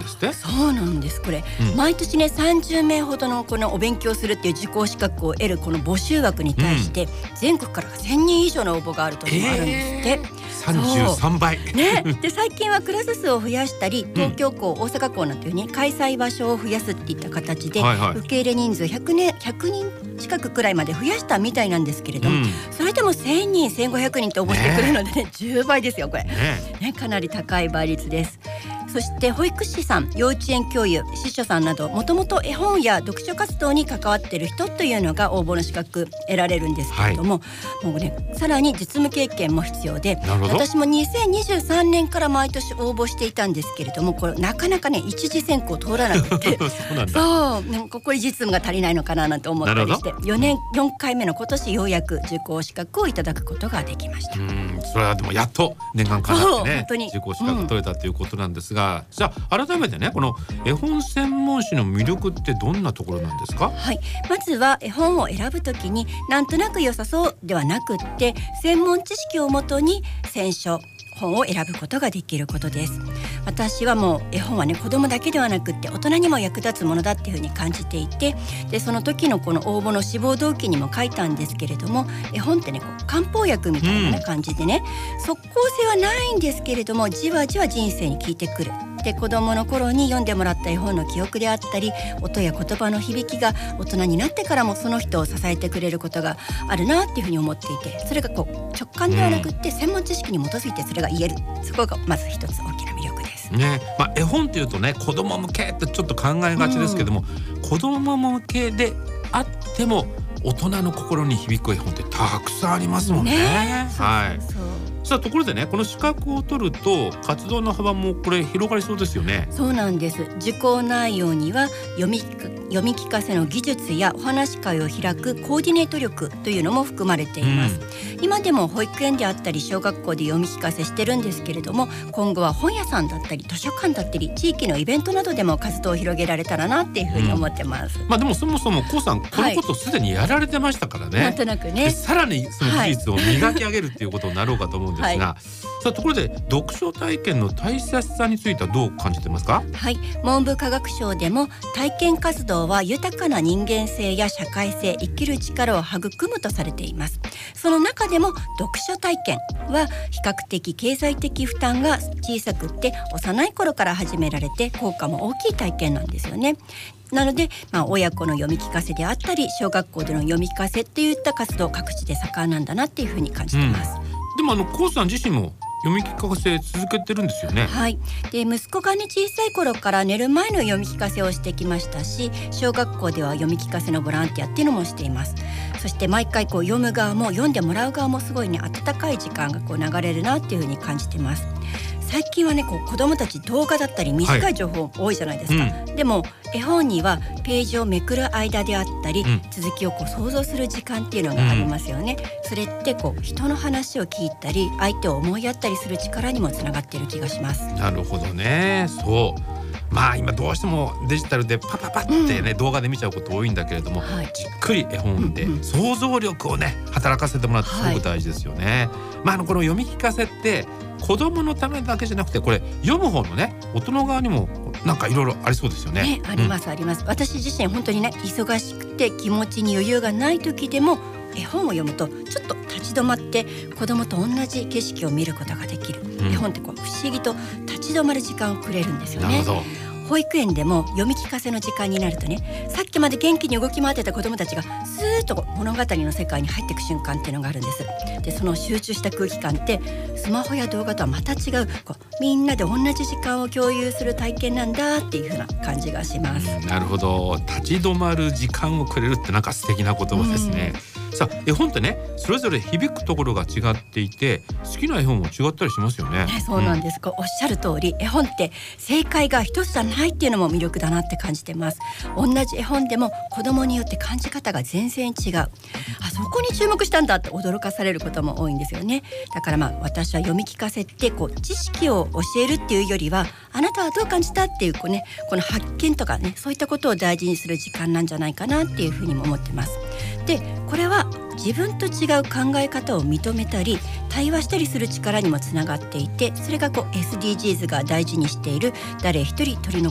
ですって。 そうなんです。これ、毎年ね30名ほどのこのお勉強するっていう受講資格を得るこの募集枠に対して、全国から1000人以上の応募があるというのがあるんですって。 33倍ね、で最近はクラス数を増やしたり東京校、大阪校なんていう風に開催場所を増やすっていった形で、受け入れ人数100人近くくらいまで増やしたみたいなんですけれども、それでも1000人1500人って応募してくるのでね、10倍ですよこれ、ね、かなり高い倍率です。そして保育士さん、幼稚園教諭、司書さんなどもともと絵本や読書活動に関わっている人というのが応募の資格得られるんですけれども、もうねさらに実務経験も必要で、私も2023年から毎年応募していたんですけれども、これなかなかね一次選考通らなくてそうここに実務が足りないのかななんて思ったりして、4回目の今年ようやく受講資格をいただくことができました。 それはでもやっと念願かなってね受講資格取れたということなんですが、じゃあ改めてねこの絵本専門誌の魅力ってどんなところなんですか？ はい、まずは絵本を選ぶときになんとなく良さそうではなくって、専門知識をもとに選書本を選ぶことができることです。私はもう絵本はね子供だけではなくって大人にも役立つものだっていうふうに感じていて、でその時のこの応募の志望動機にも書いたんですけれども、絵本ってねこう漢方薬みたいな感じでね、即効性はないんですけれどもじわじわ人生に効いてくる。で子供の頃に読んでもらった絵本の記憶であったり音や言葉の響きが大人になってからもその人を支えてくれることがあるなっていうふうに思っていて、それがこう直感ではなくって専門知識に基づいてそれが言える、そこがまず一つ大きな魅力ですね。絵本っていうとね子供向けってちょっと考えがちですけども、子供向けであっても大人の心に響く絵本ってたくさんありますもんね。さあところでねこの資格を取ると活動の幅もこれ広がりそうですよね。 そうなんです。受講内容には読み聞かせの技術やお話し会を開くコーディネート力というのも含まれています。今でも保育園であったり小学校で読み聞かせしてるんですけれども、今後は本屋さんだったり図書館だったり地域のイベントなどでも活動を広げられたらなっていうふうに思ってます。 でもそもそもコウさんこのことすでにやられてましたからね、 なんとなくねさらにその技術を磨き上げるっていうことになろうかと思うんですが、さあところで読書体験の大切さについてはどう感じてますか？ はい、文部科学省でも体験活動は豊かな人間性や社会性、生きる力を育むとされています。その中でも読書体験は比較的経済的負担が小さくって幼い頃から始められて効果も大きい体験なんですよね。なので、親子の読み聞かせであったり小学校での読み聞かせといった活動各地で盛んなんだなっていうふうに感じています。 でもコウさん自身も読み聞かせ続けてるんですよね。 はい、で息子がね小さい頃から寝る前の読み聞かせをしてきましたし、小学校では読み聞かせのボランティアっていうのもしています。そして毎回読む側も読んでもらう側もすごいね温かい時間が流れるなっていうふうに感じてます。最近はね子どもたち動画だったり短い情報多いじゃないですか、でも絵本にはページをめくる間であったり、続きを想像する時間っていうのがありますよね。それって人の話を聞いたり相手を思いやったりする力にもつながっている気がします。 なるほどね。そう今どうしてもデジタルでパパパってね、動画で見ちゃうこと多いんだけれども、じっくり絵本で想像力をね働かせてもらってすごく大事ですよね。この読み聞かせって子供のためだけじゃなくてこれ読む方のね大人側にもなんかいろいろありそうですよね。 ありますあります。私自身本当にね忙しくて気持ちに余裕がない時でも絵本を読むとちょっと立ち止まって子供と同じ景色を見ることができる、絵本って不思議と立ち止まる時間をくれるんですよね。 なるほど。 保育園でも読み聞かせの時間になるとね、さっきまで元気に動き回ってた子どもたちがスーッと物語の世界に入っていく瞬間っていうのがあるんです。でその集中した空気感ってスマホや動画とはまた違うみんなで同じ時間を共有する体験なんだっていう風な感じがします。 なるほど。立ち止まる時間をくれるってなんか素敵な言葉ですね。さあ絵本ってねそれぞれ響くところが違っていて好きな絵本も違ったりしますよね。 そうなんです、おっしゃる通り絵本って正解が一つじゃないっていうのも魅力だなって感じてます。同じ絵本でも子供によって感じ方が全然違う。そこに注目したんだって驚かされることも多いんですよね。だから私は読み聞かせって知識を教えるっていうよりはあなたはどう感じたっていうこの発見とかねそういったことを大事にする時間なんじゃないかなっていうふうにも思ってます。でこれは自分と違う考え方を認めたり対話したりする力にもつながっていて、それがSDGs が大事にしている誰一人取り残